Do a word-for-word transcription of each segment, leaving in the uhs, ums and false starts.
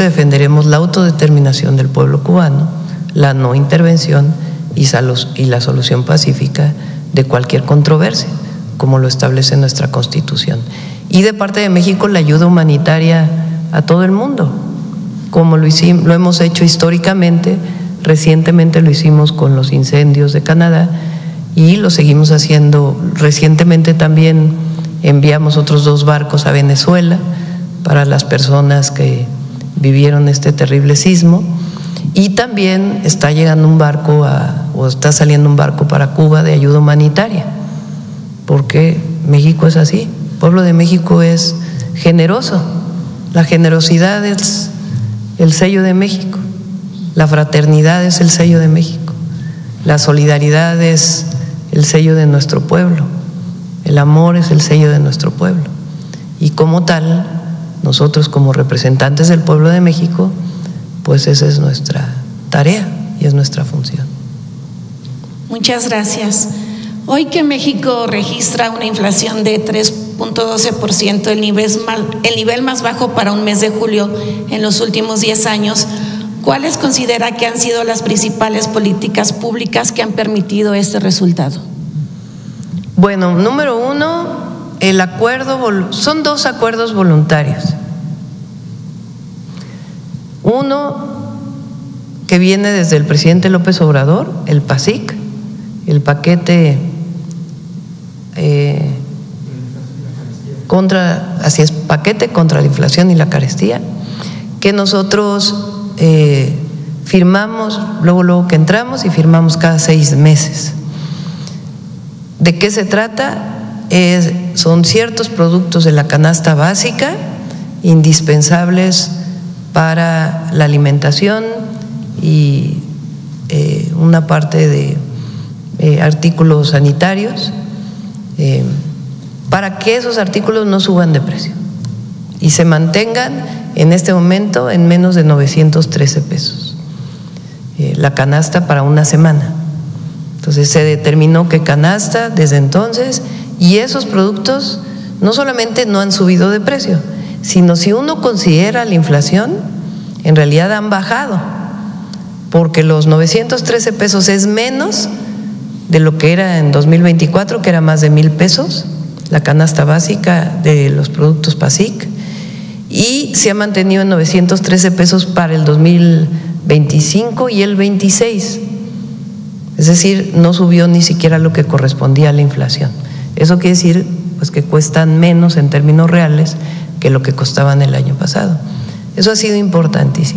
siempre defenderemos la autodeterminación del pueblo cubano, la no intervención y la solución pacífica de cualquier controversia, como lo establece nuestra Constitución. Y de parte de México, la ayuda humanitaria a todo el mundo, como lo hicimos, lo hemos hecho históricamente. Recientemente lo hicimos con los incendios de Canadá y lo seguimos haciendo. Recientemente también enviamos otros dos barcos a Venezuela para las personas que vivieron este terrible sismo, y también está llegando un barco a, o está saliendo un barco para Cuba de ayuda humanitaria, porque México es así, el pueblo de México es generoso, la generosidad es el sello de México, la fraternidad es el sello de México, la solidaridad es el sello de nuestro pueblo, el amor es el sello de nuestro pueblo, y como tal, nosotros como representantes del pueblo de México, pues esa es nuestra tarea y es nuestra función. Muchas gracias. Hoy que México registra una inflación de tres punto doce por ciento, el nivel, el nivel más bajo para un mes de julio en los últimos diez años, ¿cuáles considera que han sido las principales políticas públicas que han permitido este resultado? Bueno, número uno, el acuerdo, son dos acuerdos voluntarios. Uno que viene desde el presidente López Obrador, el PASIC, el paquete eh, contra, así es, paquete contra la inflación y la carestía, que nosotros eh, firmamos, luego, luego que entramos y firmamos cada seis meses. ¿De qué se trata? Es, son ciertos productos de la canasta básica indispensables para la alimentación y eh, una parte de eh, artículos sanitarios, eh, para que esos artículos no suban de precio y se mantengan en este momento en menos de novecientos trece pesos eh, la canasta para una semana. Entonces se determinó que canasta desde entonces, y esos productos no solamente no han subido de precio, sino si uno considera la inflación, en realidad han bajado, porque los novecientos trece pesos es menos de lo que era en dos mil veinticuatro, que era más de mil pesos, la canasta básica de los productos PASIC, y se ha mantenido en novecientos trece pesos para el dos mil veinticinco y el veintiséis, es decir, no subió ni siquiera lo que correspondía a la inflación. Eso quiere decir pues que cuestan menos en términos reales que lo que costaban el año pasado. Eso ha sido importantísimo.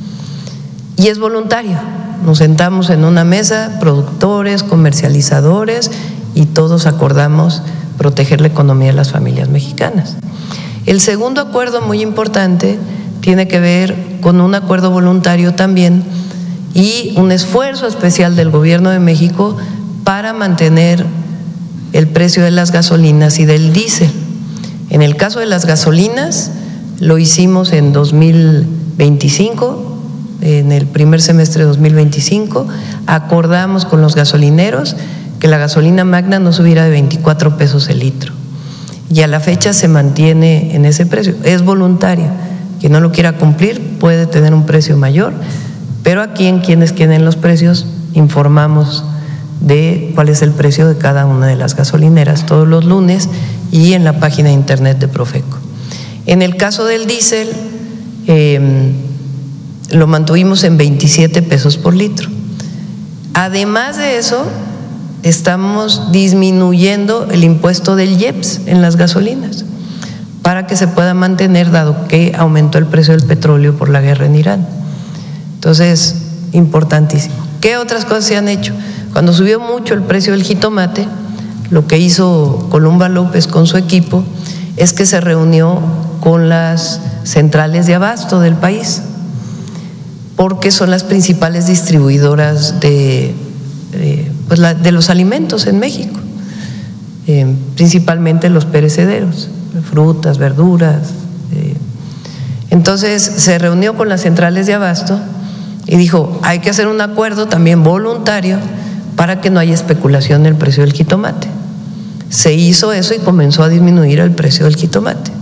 Y es voluntario. Nos sentamos en una mesa, productores, comercializadores, y todos acordamos proteger la economía de las familias mexicanas. El segundo acuerdo muy importante tiene que ver con un acuerdo voluntario también y un esfuerzo especial del Gobierno de México para mantener el precio de las gasolinas y del diésel. En el caso de las gasolinas, lo hicimos en dos mil veinticinco, en el primer semestre de dos mil veinticinco, acordamos con los gasolineros que la gasolina magna no subiera de veinticuatro pesos el litro. Y a la fecha se mantiene en ese precio, es voluntario. Quien no lo quiera cumplir puede tener un precio mayor, pero aquí en quienes quieren los precios informamos de cuál es el precio de cada una de las gasolineras todos los lunes y en la página de internet de Profeco. En el caso del diésel, eh, lo mantuvimos en veintisiete pesos por litro. Además de eso, estamos disminuyendo el impuesto del I E P S en las gasolinas para que se pueda mantener, dado que aumentó el precio del petróleo por la guerra en Irán. Entonces, importantísimo. ¿Qué otras cosas se han hecho? Cuando subió mucho el precio del jitomate, lo que hizo Columba López con su equipo es que se reunió con las centrales de abasto del país, porque son las principales distribuidoras de, eh, pues la, de los alimentos en México, eh, principalmente los perecederos, frutas, verduras. Eh. Entonces se reunió con las centrales de abasto y dijo, hay que hacer un acuerdo también voluntario para que no haya especulación en el precio del jitomate. Se hizo eso y comenzó a disminuir el precio del jitomate.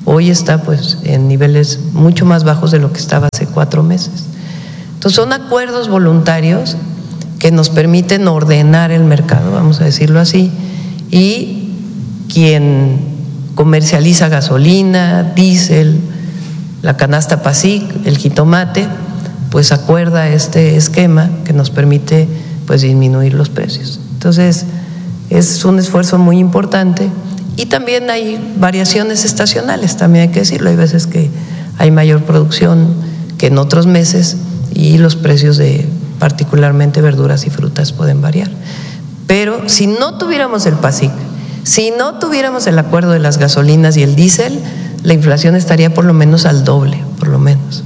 Hoy está pues en niveles mucho más bajos de lo que estaba hace cuatro meses. Entonces son acuerdos voluntarios que nos permiten ordenar el mercado, vamos a decirlo así, y quien comercializa gasolina, diésel, la canasta PASIC, el jitomate, pues acuerda este esquema que nos permite pues disminuir los precios. Entonces es un esfuerzo muy importante y también hay variaciones estacionales, también hay que decirlo, hay veces que hay mayor producción que en otros meses y los precios de particularmente verduras y frutas pueden variar. Pero si no tuviéramos el PASIC, si no tuviéramos el acuerdo de las gasolinas y el diésel, la inflación estaría por lo menos al doble, por lo menos.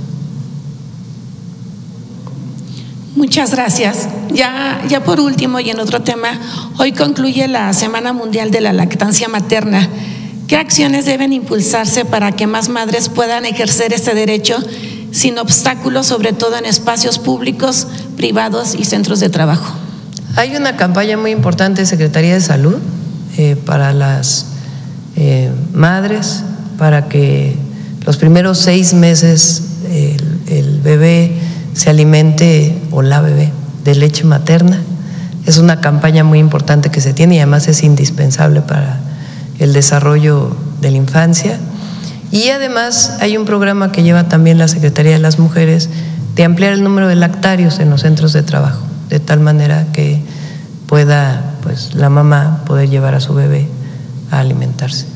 Muchas gracias. Ya, ya por último y en otro tema, hoy concluye la Semana Mundial de la Lactancia Materna. ¿Qué acciones deben impulsarse para que más madres puedan ejercer este derecho sin obstáculos, sobre todo en espacios públicos, privados y centros de trabajo? Hay una campaña muy importante de Secretaría de Salud eh, para las eh, madres, para que los primeros seis meses eh, el, el bebé se alimente, o la bebé, de leche materna. Es una campaña muy importante que se tiene y además es indispensable para el desarrollo de la infancia. Y además hay un programa que lleva también la Secretaría de las Mujeres de ampliar el número de lactarios en los centros de trabajo, de tal manera que pueda pues la mamá poder llevar a su bebé a alimentarse.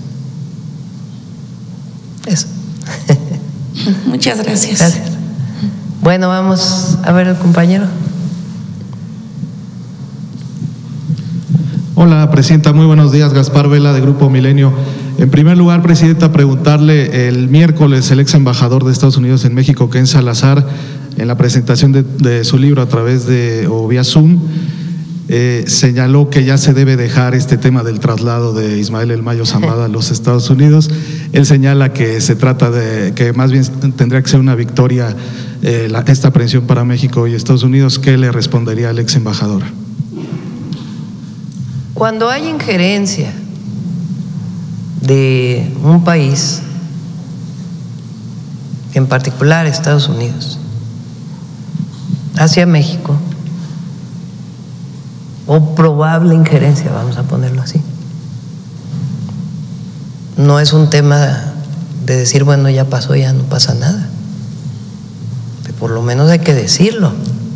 Eso. Muchas gracias. Gracias. Bueno, vamos a ver al compañero. Hola, Presidenta, muy buenos días. Gaspar Vela, de Grupo Milenio. En primer lugar, Presidenta, preguntarle, el miércoles el ex embajador de Estados Unidos en México, Ken Salazar, en la presentación de, de su libro a través de, o vía Zoom, eh, señaló que ya se debe dejar este tema del traslado de Ismael El Mayo Zambada a los Estados Unidos. Él señala que se trata de, que más bien tendría que ser una victoria eh, la, esta aprehensión para México y Estados Unidos. ¿Qué le respondería al ex embajador? Cuando hay injerencia de un país, en particular Estados Unidos, hacia México, o probable injerencia, vamos a ponerlo así, no es un tema de decir, bueno, ya pasó, ya no pasa nada. Por lo menos hay que decirlo.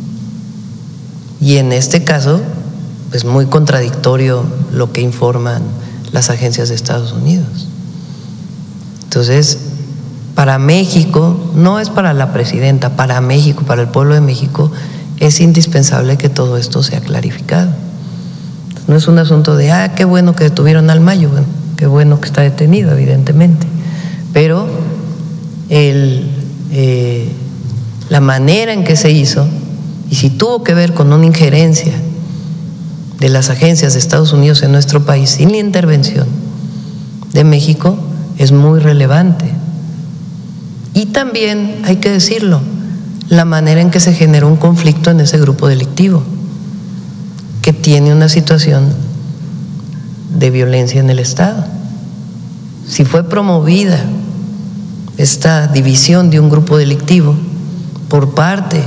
Y en este caso, es muy contradictorio lo que informan las agencias de Estados Unidos. Entonces, para México, no es para la presidenta, para México, para el pueblo de México, es indispensable que todo esto sea clarificado. No es un asunto de, ah, qué bueno que detuvieron al Mayo, bueno, qué bueno que está detenido, evidentemente, pero el, eh, la manera en que se hizo, y si tuvo que ver con una injerencia de las agencias de Estados Unidos en nuestro país sin la intervención de México, es muy relevante. Y también, hay que decirlo, la manera en que se generó un conflicto en ese grupo delictivo, que tiene una situación de violencia en el Estado. Si fue promovida esta división de un grupo delictivo por parte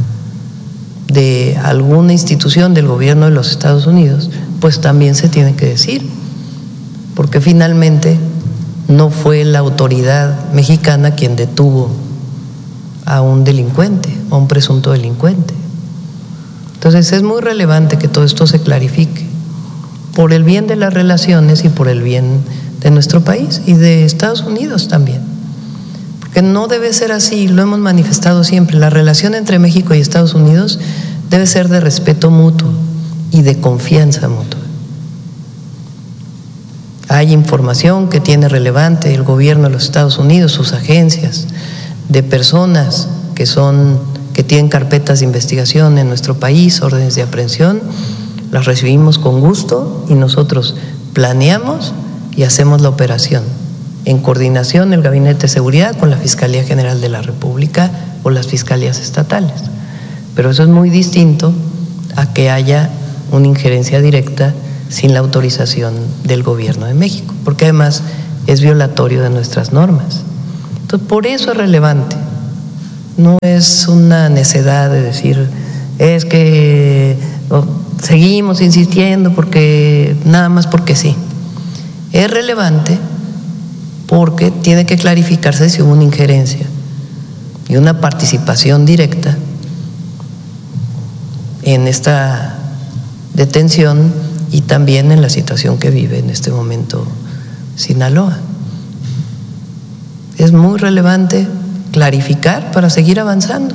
de alguna institución del gobierno de los Estados Unidos, pues también se tiene que decir, porque finalmente no fue la autoridad mexicana quien detuvo a un delincuente, a un presunto delincuente. Entonces es muy relevante que todo esto se clarifique, por el bien de las relaciones y por el bien de nuestro país y de Estados Unidos también, porque no debe ser así, lo hemos manifestado siempre. La relación entre México y Estados Unidos debe ser de respeto mutuo y de confianza mutua. Hay información que tiene relevante el gobierno de los Estados Unidos, sus agencias, de personas que son que tienen carpetas de investigación en nuestro país, órdenes de aprehensión, las recibimos con gusto y nosotros planeamos y hacemos la operación en coordinación el Gabinete de Seguridad con la Fiscalía General de la República o las fiscalías estatales. Pero eso es muy distinto a que haya una injerencia directa sin la autorización del gobierno de México, porque además es violatorio de nuestras normas. Entonces, por eso es relevante. No es una necedad de decir, es que oh, seguimos insistiendo porque nada más porque sí. Es relevante porque tiene que clarificarse si hubo una injerencia y una participación directa en esta detención y también en la situación que vive en este momento Sinaloa. Es muy relevante clarificar para seguir avanzando.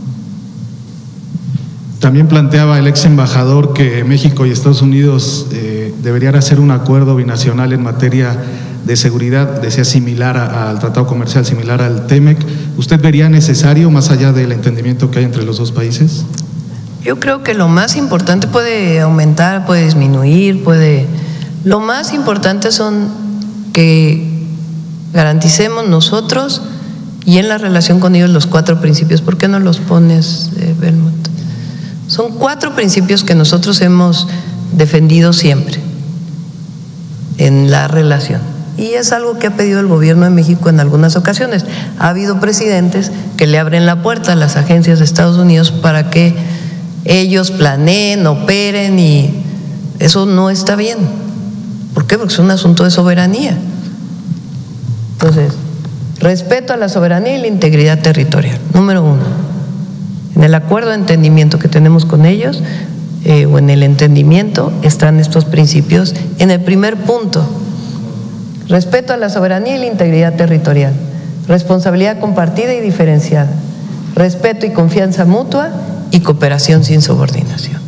También planteaba el ex embajador que México y Estados Unidos eh, deberían hacer un acuerdo binacional en materia de seguridad, decía similar a, al tratado comercial, similar al TEMEC. ¿Usted vería necesario, más allá del entendimiento que hay entre los dos países? Yo creo que lo más importante puede aumentar, puede disminuir, puede… Lo más importante son que garanticemos nosotros y en la relación con ellos los cuatro principios. ¿Por qué no los pones, eh, Belmont? Son cuatro principios que nosotros hemos defendido siempre en la relación. Y es algo que ha pedido el gobierno de México en algunas ocasiones. Ha habido presidentes que le abren la puerta a las agencias de Estados Unidos para que ellos planeen, operen, y eso no está bien. ¿Por qué? Porque es un asunto de soberanía. Entonces, respeto a la soberanía y la integridad territorial, número uno. En el acuerdo de entendimiento que tenemos con ellos, eh, o en el entendimiento, están estos principios. En el primer punto, respeto a la soberanía y la integridad territorial, responsabilidad compartida y diferenciada, respeto y confianza mutua y cooperación sin subordinación.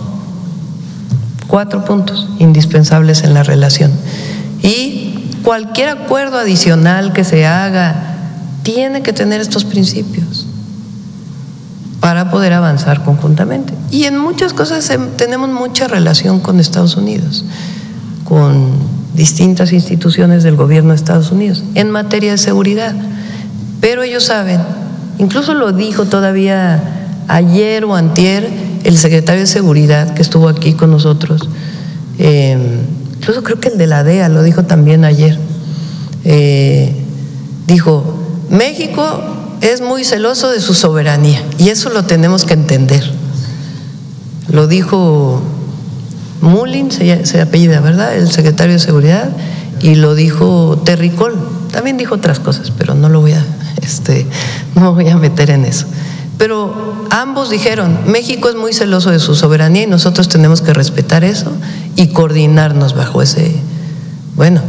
Cuatro puntos indispensables en la relación. Y cualquier acuerdo adicional que se haga tiene que tener estos principios para poder avanzar conjuntamente. Y en muchas cosas tenemos mucha relación con Estados Unidos, con distintas instituciones del gobierno de Estados Unidos en materia de seguridad. Pero ellos saben, incluso lo dijo todavía ayer o antier el secretario de Seguridad que estuvo aquí con nosotros, eh, incluso creo que el de la D E A lo dijo también ayer, eh, dijo, México es muy celoso de su soberanía y eso lo tenemos que entender. Lo dijo Mullin, se, se apellida, ¿verdad?, el secretario de Seguridad, y lo dijo Terricol. También dijo otras cosas, pero no lo voy a, este, no me voy a meter en eso. Pero ambos dijeron, México es muy celoso de su soberanía y nosotros tenemos que respetar eso y coordinarnos bajo ese… Bueno,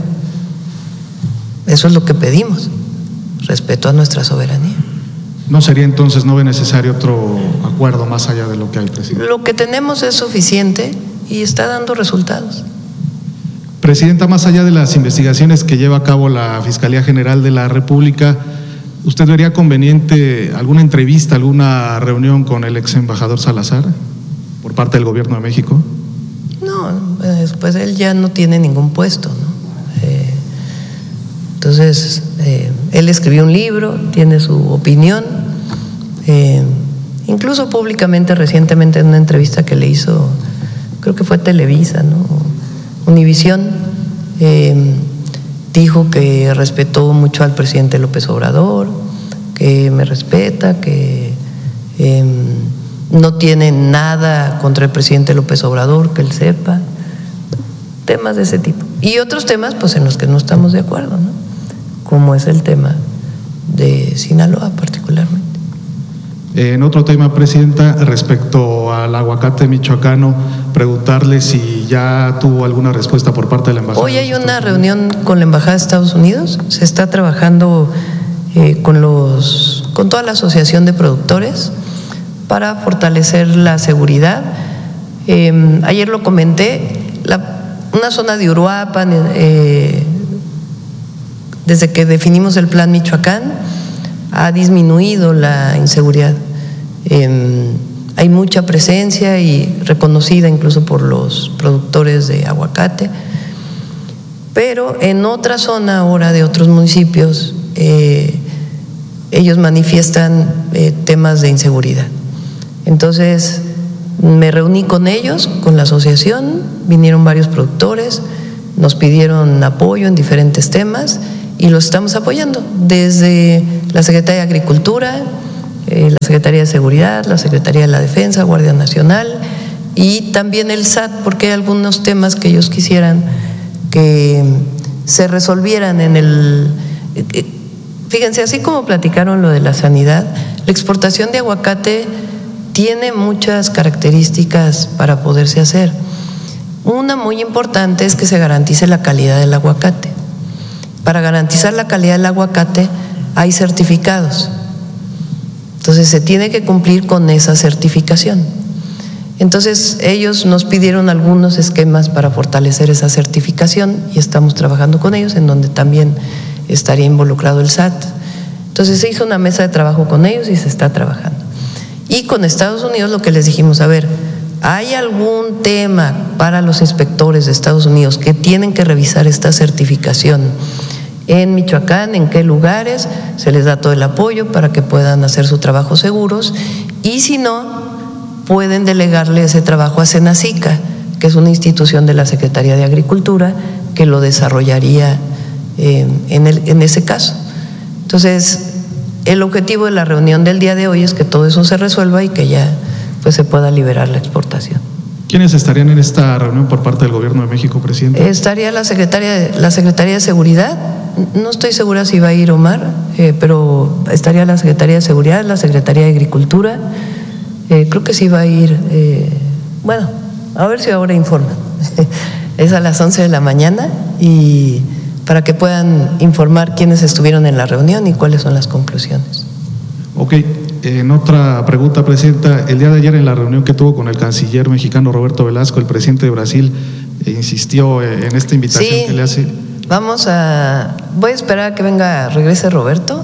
eso es lo que pedimos, respeto a nuestra soberanía. ¿No sería entonces, no ve necesario otro acuerdo más allá de lo que hay, presidente? Lo que tenemos es suficiente y está dando resultados. Presidenta, más allá de las investigaciones que lleva a cabo la Fiscalía General de la República, ¿usted vería conveniente alguna entrevista, alguna reunión con el ex embajador Salazar por parte del gobierno de México? No, pues él ya no tiene ningún puesto, ¿no? Eh, entonces, eh, él escribió un libro, tiene su opinión, eh, incluso públicamente recientemente en una entrevista que le hizo, creo que fue Televisa, ¿no?, Univisión, eh, dijo que respetó mucho al presidente López Obrador, que me respeta, que eh, no tiene nada contra el presidente López Obrador, que él sepa, temas de ese tipo. Y otros temas pues en los que no estamos de acuerdo, ¿no?, como es el tema de Sinaloa particularmente. En otro tema, presidenta, respecto al aguacate michoacano, preguntarle si ya tuvo alguna respuesta por parte de la embajada. Hoy hay una reunión con la embajada de Estados Unidos, se está trabajando eh, con los, con toda la asociación de productores para fortalecer la seguridad. Eh, ayer lo comenté, la, una zona de Uruapan, eh, desde que definimos el plan Michoacán, ha disminuido la inseguridad. Eh, hay mucha presencia y reconocida incluso por los productores de aguacate, pero en otra zona ahora de otros municipios eh, ellos manifiestan eh, temas de inseguridad. Entonces me reuní con ellos, con la asociación, vinieron varios productores, nos pidieron apoyo en diferentes temas y los estamos apoyando, desde la Secretaría de Agricultura, eh, la Secretaría de Seguridad, la Secretaría de la Defensa, Guardia Nacional y también el S A T, porque hay algunos temas que ellos quisieran que se resolvieran en el… Fíjense, así como platicaron lo de la sanidad, la exportación de aguacate tiene muchas características para poderse hacer. Una muy importante es que se garantice la calidad del aguacate. Para garantizar la calidad del aguacate hay certificados. Entonces se tiene que cumplir con esa certificación. Entonces ellos nos pidieron algunos esquemas para fortalecer esa certificación y estamos trabajando con ellos, en donde también estaría involucrado el S A T. Entonces se hizo una mesa de trabajo con ellos y se está trabajando. Y con Estados Unidos lo que les dijimos, a ver, ¿hay algún tema para los inspectores de Estados Unidos que tienen que revisar esta certificación en Michoacán? ¿En qué lugares? Se les da todo el apoyo para que puedan hacer su trabajo seguros, y si no, pueden delegarle ese trabajo a Senacica, que es una institución de la Secretaría de Agricultura que lo desarrollaría eh, en, el, en ese caso. Entonces, el objetivo de la reunión del día de hoy es que todo eso se resuelva y que ya pues se pueda liberar la exportación. ¿Quiénes estarían en esta reunión por parte del Gobierno de México, presidente? Estaría la Secretaría, la Secretaría de Seguridad, no estoy segura si va a ir Omar, eh, pero estaría la Secretaría de Seguridad, la Secretaría de Agricultura, eh, creo que sí va a ir, eh, bueno, a ver si ahora informan. Es a las once de la mañana y para que puedan informar quiénes estuvieron en la reunión y cuáles son las conclusiones. Ok, en otra pregunta, presidenta, el día de ayer en la reunión que tuvo con el canciller mexicano Roberto Velasco, el presidente de Brasil insistió en esta invitación sí, que le hace. Vamos a, voy a esperar a que venga, regrese Roberto,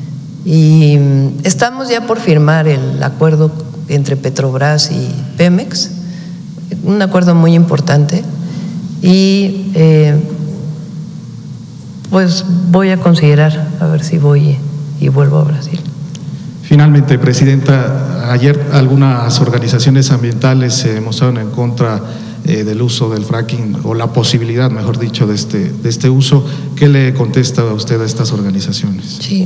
y estamos ya por firmar el acuerdo entre Petrobras y Pemex, un acuerdo muy importante, y eh, pues voy a considerar a ver si voy y vuelvo a Brasil. Finalmente, presidenta, ayer algunas organizaciones ambientales se mostraron en contra eh, del uso del fracking, o la posibilidad, mejor dicho, de este, de este uso. ¿Qué le contesta a usted a estas organizaciones? Sí.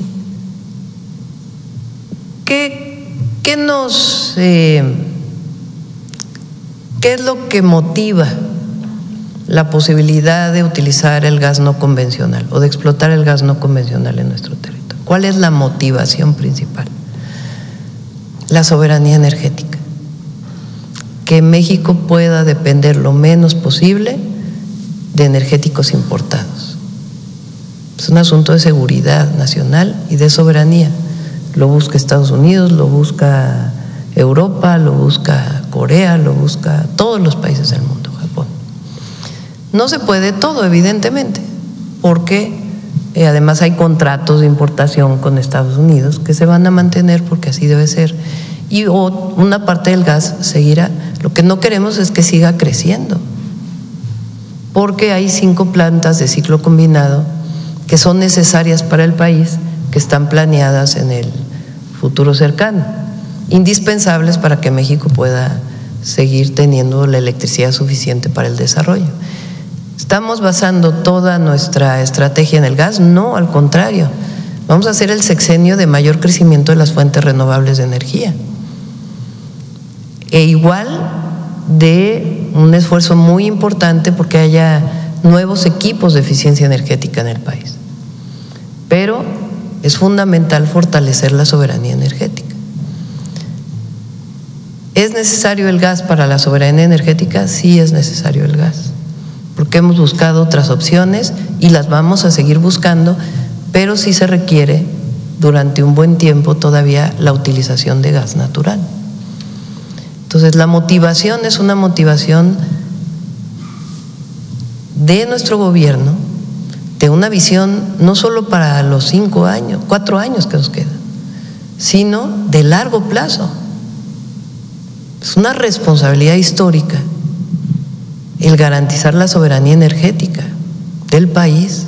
¿Qué, qué nos… Eh, qué es lo que motiva la posibilidad de utilizar el gas no convencional o de explotar el gas no convencional en nuestro territorio? ¿Cuál es la motivación principal? La soberanía energética, que México pueda depender lo menos posible de energéticos importados. Es un asunto de seguridad nacional y de soberanía. Lo busca Estados Unidos, lo busca Europa, lo busca Corea, lo busca todos los países del mundo, Japón. No se puede todo, evidentemente, porque Eh, además hay contratos de importación con Estados Unidos que se van a mantener porque así debe ser, y o, una parte del gas seguirá. Lo que no queremos es que siga creciendo, porque hay cinco plantas de ciclo combinado que son necesarias para el país, que están planeadas en el futuro cercano, indispensables para que México pueda seguir teniendo la electricidad suficiente para el desarrollo. ¿Estamos basando toda nuestra estrategia en el gas? No, al contrario, vamos a hacer el sexenio de mayor crecimiento de las fuentes renovables de energía, e igual de un esfuerzo muy importante porque haya nuevos equipos de eficiencia energética en el país. Pero es fundamental fortalecer la soberanía energética. ¿Es necesario el gas para la soberanía energética? Sí, es necesario el gas, porque hemos buscado otras opciones y las vamos a seguir buscando, pero sí se requiere durante un buen tiempo todavía la utilización de gas natural. Entonces, la motivación es una motivación de nuestro gobierno, de una visión no solo para los cinco años, cuatro años que nos quedan, sino de largo plazo. Es una responsabilidad histórica el garantizar la soberanía energética del país.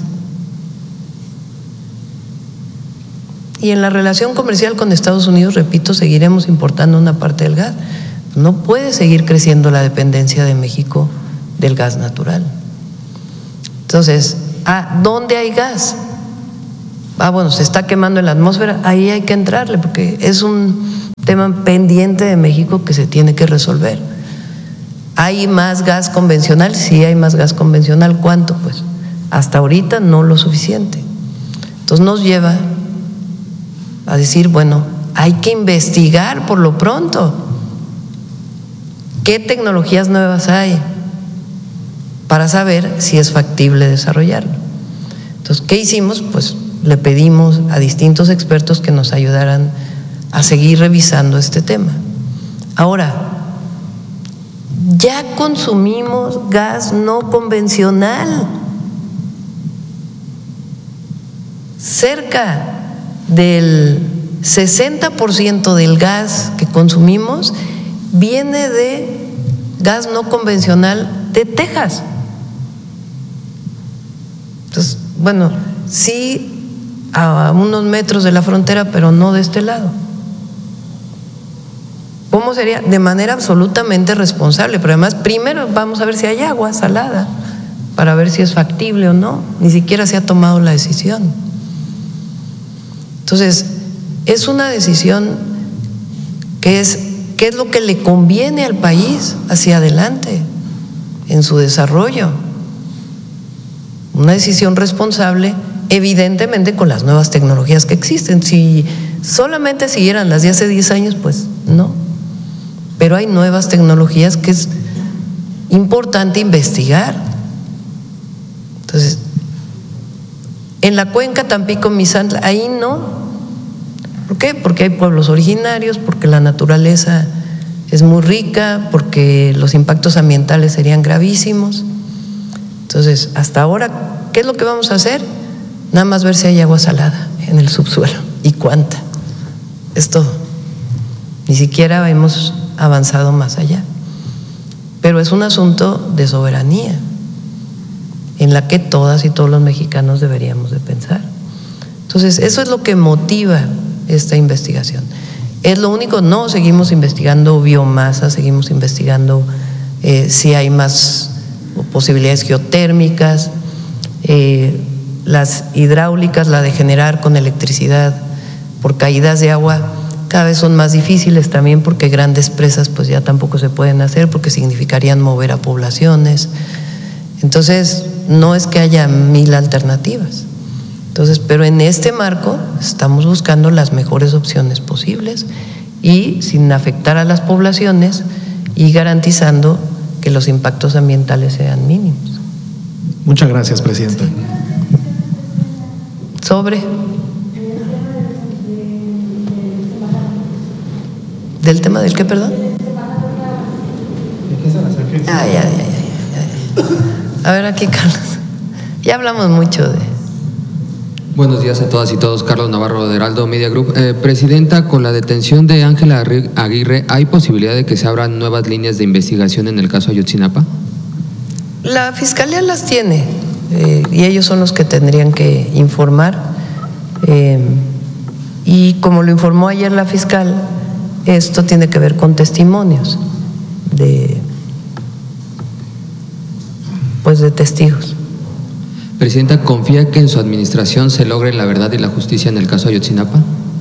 Y en la relación comercial con Estados Unidos, repito, seguiremos importando una parte del gas. No puede seguir creciendo la dependencia de México del gas natural. Entonces, ah, ¿dónde hay gas? Ah, bueno, se está quemando en la atmósfera, ahí hay que entrarle porque es un tema pendiente de México que se tiene que resolver. ¿Hay más gas convencional? Sí, hay más gas convencional. ¿Cuánto? Pues hasta ahorita no lo suficiente. Entonces nos lleva a decir, bueno, hay que investigar por lo pronto qué tecnologías nuevas hay para saber si es factible desarrollarlo. Entonces, ¿qué hicimos? Pues le pedimos a distintos expertos que nos ayudaran a seguir revisando este tema. Ahora, ya consumimos gas no convencional. Cerca del sesenta por ciento del gas que consumimos viene de gas no convencional de Texas. Entonces, bueno, sí a unos metros de la frontera, pero no de este lado. ¿Cómo sería? De manera absolutamente responsable, pero además primero vamos a ver si hay agua salada para ver si es factible o no. Ni siquiera se ha tomado la decisión. Entonces, es una decisión que es qué es lo que le conviene al país hacia adelante en su desarrollo. Una decisión responsable, evidentemente con las nuevas tecnologías que existen. Si solamente siguieran las de hace diez años, pues no. Pero hay nuevas tecnologías que es importante investigar. Entonces, en la cuenca Tampico-Misantla, ahí no. ¿Por qué? Porque hay pueblos originarios, porque la naturaleza es muy rica, porque los impactos ambientales serían gravísimos. Entonces, hasta ahora, ¿qué es lo que vamos a hacer? Nada más ver si hay agua salada en el subsuelo y cuánta. Es todo. Ni siquiera hemos avanzado más allá. Pero es un asunto de soberanía en la que todas y todos los mexicanos deberíamos de pensar. Entonces, eso es lo que motiva esta investigación. ¿Es lo único? No, seguimos investigando biomasa, seguimos investigando eh, si hay más posibilidades geotérmicas, eh, las hidráulicas, la de generar con electricidad por caídas de agua, cada vez son más difíciles también porque grandes presas pues ya tampoco se pueden hacer porque significarían mover a poblaciones. Entonces, no es que haya mil alternativas. Entonces, pero en este marco estamos buscando las mejores opciones posibles y sin afectar a las poblaciones y garantizando que los impactos ambientales sean mínimos. Muchas gracias, Presidenta. Sí. Sobre. ¿Del tema del qué, perdón? Ay, ay, ay, ay, ay. A ver, aquí, Carlos. Ya hablamos mucho de… Buenos días a todas y todos. Carlos Navarro de Heraldo Media Group. Eh, Presidenta, con la detención de Ángela Aguirre, ¿hay posibilidad de que se abran nuevas líneas de investigación en el caso Ayotzinapa? La Fiscalía las tiene eh, y ellos son los que tendrían que informar. Eh, y como lo informó ayer la fiscal, esto tiene que ver con testimonios de, pues de testigos. Presidenta, ¿confía que en su administración se logre la verdad y la justicia en el caso Ayotzinapa?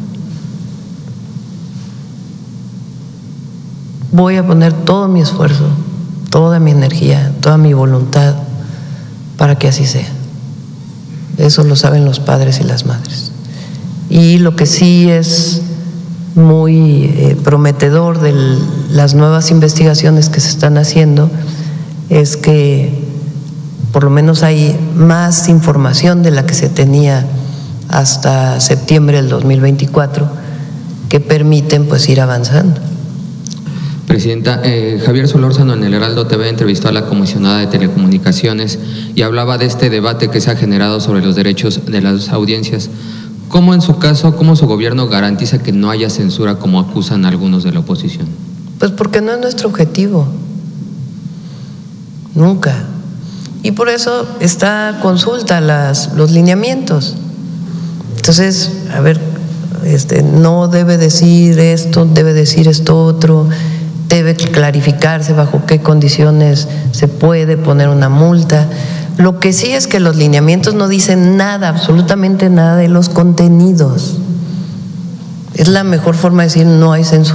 Voy a poner todo mi esfuerzo, toda mi energía, toda mi voluntad para que así sea. Eso lo saben los padres y las madres. Y lo que sí es muy eh, prometedor de las nuevas investigaciones que se están haciendo es que por lo menos hay más información de la que se tenía hasta septiembre del dos mil veinticuatro que permiten pues ir avanzando. Presidenta, eh, Javier Solórzano en el Heraldo T V entrevistó a la comisionada de Telecomunicaciones y hablaba de este debate que se ha generado sobre los derechos de las audiencias. ¿Cómo en su caso, cómo su gobierno garantiza que no haya censura como acusan algunos de la oposición? Pues porque no es nuestro objetivo, nunca. Y por eso está consulta las, los lineamientos. Entonces, a ver, este, no debe decir esto, debe decir esto otro, debe clarificarse bajo qué condiciones se puede poner una multa. Lo que sí es que los lineamientos no dicen nada, absolutamente nada de los contenidos. Es la mejor forma de decir no hay censura.